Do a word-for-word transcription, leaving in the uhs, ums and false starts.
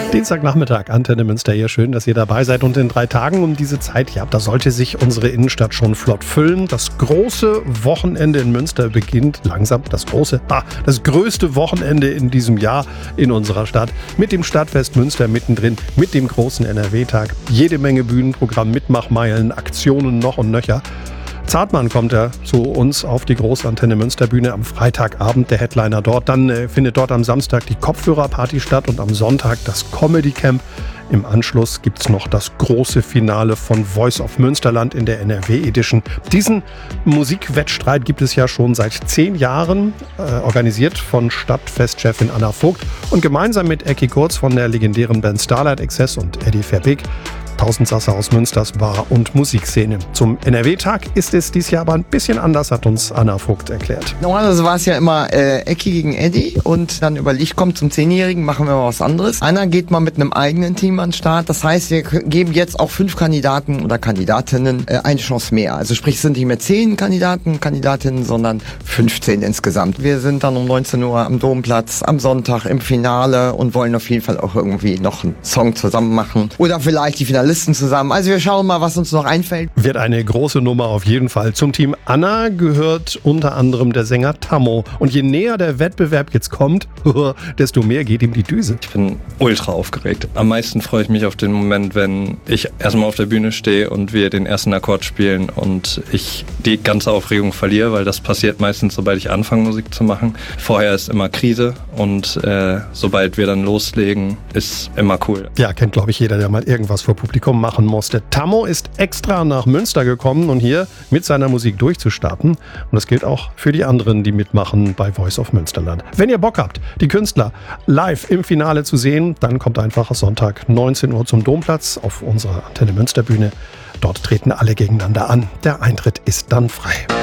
Dienstagnachmittag, Antenne Münster hier. Schön, dass ihr dabei seid. Und in drei Tagen um diese Zeit, ja, da sollte sich unsere Innenstadt schon flott füllen. Das große Wochenende in Münster beginnt langsam. Das große, ah, das größte Wochenende in diesem Jahr in unserer Stadt. Mit dem Stadtfest Münster mittendrin, mit dem großen N R W-Tag. Jede Menge Bühnenprogramm, Mitmachmeilen, Aktionen noch und nöcher. Zartmann kommt er zu uns auf die Großantenne Münsterbühne am Freitagabend, der Headliner dort. Dann äh, findet dort am Samstag die Kopfhörerparty statt und am Sonntag das Comedy Camp. Im Anschluss gibt's noch das große Finale von Voice of Münsterland in der N R W Edition. Diesen Musikwettstreit gibt es ja schon seit zehn Jahren, äh, organisiert von Stadtfestchefin Anna Vogt und gemeinsam mit Ecki Kurz von der legendären Band Starlight Exzess und Eddie Verbig. Tausendsasser aus Münsters Bar- und Musikszene. Zum N R W-Tag ist es dieses Jahr aber ein bisschen anders, hat uns Anna Vogt erklärt. Normalerweise war es ja immer äh, Ecki gegen Eddie und dann über Licht kommt zum Zehnjährigen, machen wir mal was anderes. Anna geht mal mit einem eigenen Team an den Start. Das heißt, wir geben jetzt auch fünf Kandidaten oder Kandidatinnen äh, eine Chance mehr. Also sprich, es sind nicht mehr zehn Kandidaten, Kandidatinnen, sondern fünfzehn insgesamt. Wir sind dann um neunzehn Uhr am Domplatz am Sonntag im Finale und wollen auf jeden Fall auch irgendwie noch einen Song zusammen machen. Oder vielleicht die Finalisten zusammen. Also wir schauen mal, was uns noch einfällt. Wird eine große Nummer auf jeden Fall. Zum Team Anna gehört unter anderem der Sänger Tammo. Und je näher der Wettbewerb jetzt kommt, desto mehr geht ihm die Düse. Ich bin ultra aufgeregt. Am meisten freue ich mich auf den Moment, wenn ich erstmal auf der Bühne stehe und wir den ersten Akkord spielen und ich die ganze Aufregung verliere, weil das passiert meistens, sobald ich anfange, Musik zu machen. Vorher ist immer Krise und äh, sobald wir dann loslegen, ist immer cool. Ja, kennt glaube ich jeder, der mal irgendwas vor Publikum machen musste. Tammo ist extra nach Münster gekommen, um hier mit seiner Musik durchzustarten. Und das gilt auch für die anderen, die mitmachen bei Voice of Münsterland. Wenn ihr Bock habt, die Künstler live im Finale zu sehen, dann kommt einfach Sonntag neunzehn Uhr zum Domplatz auf unserer Antenne Münsterbühne. Dort treten alle gegeneinander an. Der Eintritt ist dann frei.